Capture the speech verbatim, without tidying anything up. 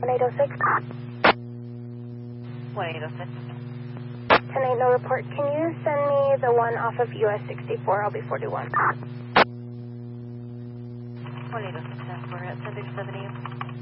one eight oh six. one eight oh six. ten eight, no report. Can you send me the one off of U S sixty-four? I'll be forty-one. one eight oh six, we're at seven seventy.